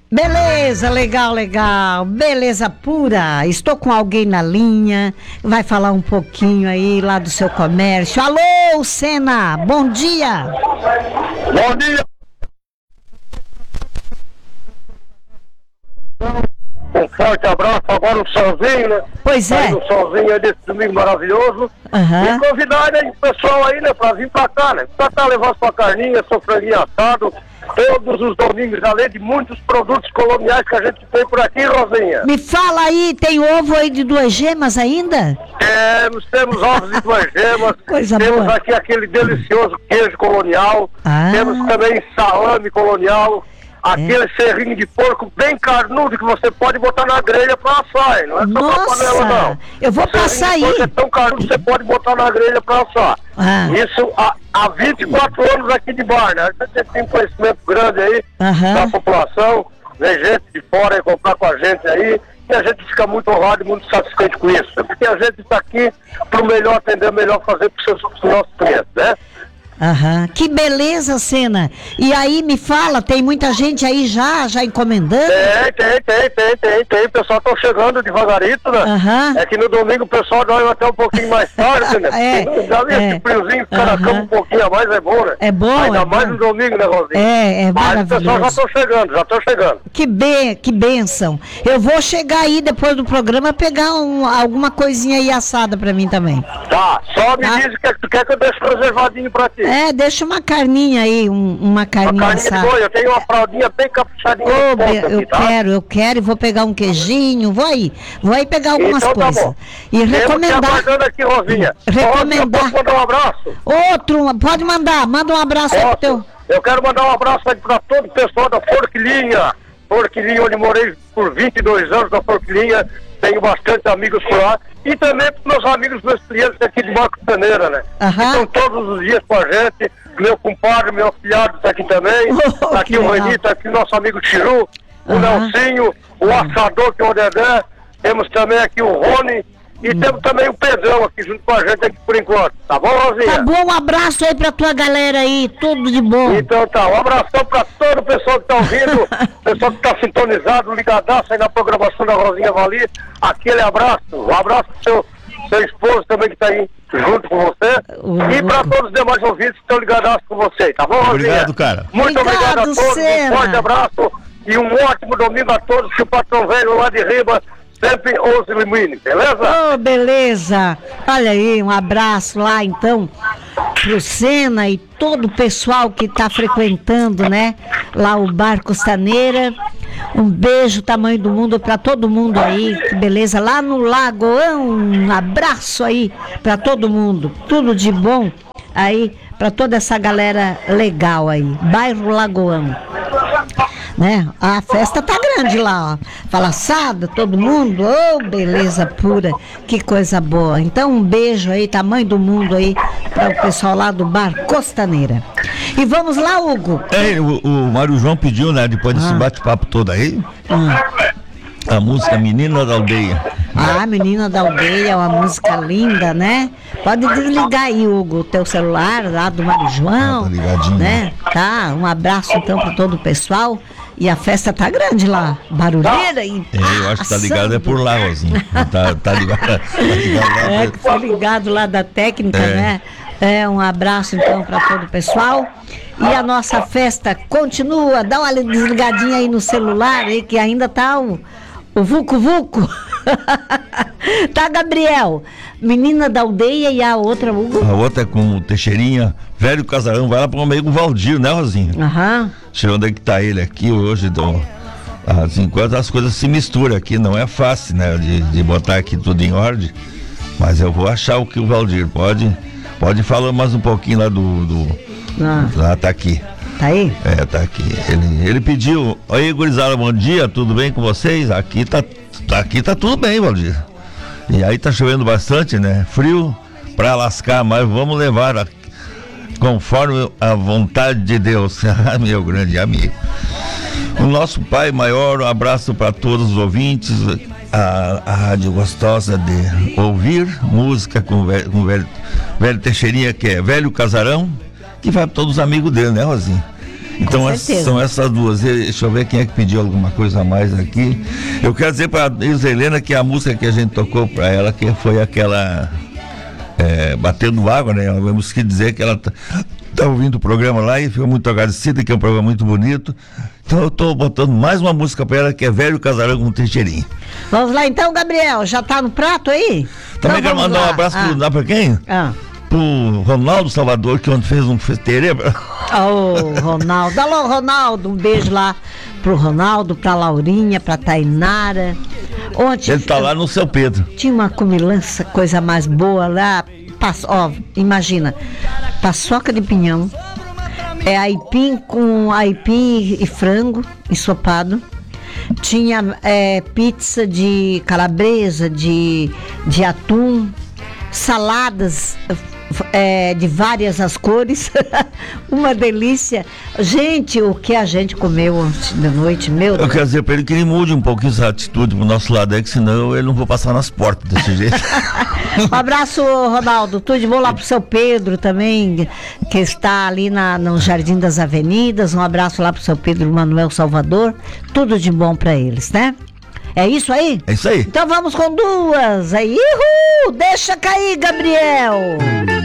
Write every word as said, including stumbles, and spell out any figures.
Beleza, legal, legal, beleza pura. Estou com alguém na linha, vai falar um pouquinho aí lá do seu comércio. Alô, Sena, bom dia. Bom dia. Um forte abraço, agora um solzinho, né? Pois é. Um solzinho aí desse domingo maravilhoso. Uhum. E convidar aí o pessoal aí, né, pra vir pra cá, né? Pra cá levar sua carninha, seu franguinho assado, todos os domingos, além de muitos produtos coloniais que a gente tem por aqui, Rosinha. Me fala aí, tem ovo aí de duas gemas ainda? Temos, temos ovos de duas gemas. Coisa temos boa. aqui aquele delicioso queijo colonial. Ah. Temos também salame colonial. Aquele é. serrinho de porco bem carnudo que você pode botar na grelha pra assar, hein? Não é só Nossa, na panela, não. Eu vou o passar aí. É tão carnudo que você pode botar na grelha pra assar. Ah. Isso há, há vinte e quatro anos aqui de bar, né? A gente tem um conhecimento grande aí Aham. da população, vem gente de fora aí comprar com a gente aí, e a gente fica muito honrado e muito satisfeito com isso. Porque a gente está aqui pro melhor atender, melhor fazer para os nossos clientes, né? Aham, que beleza, Sena. E aí, me fala, tem muita gente aí já, já encomendando? Tem, tem, tem, tem, tem, tem. O pessoal tá chegando devagarito, né? Aham. É que no domingo o pessoal dorme até um pouquinho mais tarde, né? É, Já vi é. esse friozinho, ficar na Aham. cama um pouquinho a mais é bom, né? É bom, Ainda é mais bom. no domingo, né, Rosinha? É, é Mas o pessoal já maravilhoso. estão chegando, já estão chegando. Que bem, que bênção. Eu vou chegar aí depois do programa pegar um, alguma coisinha aí assada pra mim também. Tá, só me Tá. diz o que é que tu quer que eu deixe reservadinho pra ti. É, deixa uma carninha aí, um- uma Uma carninha carninha de assada. boi, eu tenho uma fraldinha bem caprichadinha Ô, no ponto be- eu aqui, tá? quero, eu quero, e vou pegar um queijinho, vou aí, vou aí pegar algumas Então tá coisas. bom. E Temos que recomendar aguardando aqui, Rosinha. Recomendar. Posso mandar um abraço? outro, pode mandar, manda um abraço aí pro Posso? teu... Eu quero mandar um abraço aí pra todo o pessoal da Forquilinha. Forquilinha, onde morei por vinte e dois anos na Forquilinha. Tenho bastante amigos por lá. E também pros meus amigos, meus clientes aqui de Marco Caneira, né? Aham. Que estão todos os dias com a gente. Meu compadre, meu afilhado tá aqui também. Oh, tá que aqui o legal. Reni, tá aqui o nosso amigo Chiru. O Aham. Nelsinho, o Assador, que é o Dedé. Temos também aqui o Rony. E temos também o Pedrão aqui junto com a gente aqui por enquanto. Tá bom, Rosinha? Tá bom, um abraço aí pra tua galera aí, tudo de bom. Então tá, um abração pra todo o pessoal que tá ouvindo, o pessoal que tá sintonizado, ligadaço aí na programação da Rosinha Vali. Aquele abraço, um abraço pro seu, seu esposo também que tá aí junto com você. O- E pra todos os demais ouvintes que estão ligadaços com você, tá bom, Rosinha? Obrigado, cara. Muito Obrigado, obrigado a todos, Sena. um forte abraço e um ótimo domingo a todos, que o patrão velho lá de Riba sempre ouça o ilumine, beleza? Ô, beleza. Olha aí, um abraço lá então pro Sena e todo o pessoal que tá frequentando, né? Lá o Bar Costaneira. Um beijo, tamanho do mundo pra todo mundo aí, que beleza. Lá no Lagoão, um abraço aí pra todo mundo. Tudo de bom aí pra toda essa galera legal aí. Bairro Lagoão. Né? A festa tá grande lá, ó. Falaçada, todo mundo, oh, beleza pura, que coisa boa. Então um beijo aí, tamanho do mundo aí, para o pessoal lá do Bar Costaneira. E vamos lá, Hugo. É, o, o Mário João pediu, né, depois desse Ah. bate-papo todo aí, Ah, a música Menina da Aldeia. ah, Menina da Aldeia, uma música linda, né? Pode desligar aí, Hugo, o teu celular lá do Mário João. Ah, tá ligadinho, né? Tá, um abraço então para todo o pessoal. E a festa tá grande lá, barulheira e É, eu acho que tá ligado é por lá, Rosinha. Tá, tá ligado, tá ligado lá. É, que foi ligado lá da técnica, É. né? É, um abraço então para todo o pessoal. E a nossa festa continua. Dá uma desligadinha aí no celular aí, que ainda tá o, o Vucu Vucu. Tá, Gabriel? Menina da Aldeia e a outra, Hugo? A outra é com o Teixeirinha, velho casarão, vai lá pro amigo Valdir, né, Rosinha? Aham. Deixa eu ver onde é que tá ele aqui hoje, então. Assim, enquanto as coisas se misturam aqui, não é fácil, né, de, de botar aqui tudo em ordem, mas eu vou achar o que o Valdir pode, pode falar mais um pouquinho lá do, do Ah, lá, tá aqui, tá aí? é, tá aqui, ele, ele pediu, oi gurizada, bom dia, tudo bem com vocês? Aqui tá, tá, aqui tá tudo bem, Valdir, e aí tá chovendo bastante, né, frio pra lascar, mas vamos levar a, conforme a vontade de Deus. Meu grande amigo, o nosso Pai Maior, um abraço para todos os ouvintes, a, a rádio gostosa de ouvir música com o velho, com o velho, velho Teixeirinha, que é Velho Casarão, que vai para todos os amigos dele, né, Rosinha? Então essas, são essas duas. Deixa eu ver quem é que pediu alguma coisa a mais aqui. Eu quero dizer para a Isa Helena que a música que a gente tocou para ela que foi aquela é, Batendo Água, né? Vamos que dizer que ela tá, tá ouvindo o programa lá e ficou muito agradecida, que é um programa muito bonito. Então eu tô botando mais uma música para ela que é Velho Casarão com Teixeirinho. Vamos lá então, Gabriel, já tá no prato aí? Também então, quero mandar lá. um abraço ah. pro, para quem? Ah. Pro Ronaldo Salvador, que ontem fez um feteiro. Ô, Ronaldo. Alô, Ronaldo, um beijo lá pro Ronaldo, pra Laurinha, pra Tainara. Ontem, ele tá lá no Seu Pedro. Tinha uma comilança, coisa mais boa lá. Passo, ó, imagina, paçoca de pinhão, é aipim com aipim e frango ensopado. Tinha é, pizza de calabresa, de, de atum, saladas é, de várias as cores. Uma delícia. Gente, o que a gente comeu ontem de noite, meu Eu Deus. quero dizer para ele que ele mude um pouquinho essa atitude pro nosso lado, é que senão ele não vou passar nas portas desse jeito. Um abraço, Ronaldo. Tudo de bom lá pro seu Pedro também, que está ali na, no Jardim das Avenidas. Um abraço lá pro seu Pedro Manuel Salvador. Tudo de bom para eles, né? É isso aí? É isso aí. Então vamos com duas. Aí, uhul! Deixa cair, Gabriel!